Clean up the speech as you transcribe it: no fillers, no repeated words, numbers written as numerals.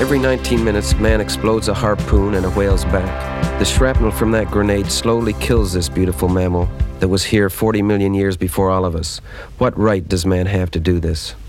Every 19 minutes, man explodes a harpoon in a whale's back. The shrapnel from that grenade slowly kills this beautiful mammal that was here 40 million years before all of us. What right does man have to do this?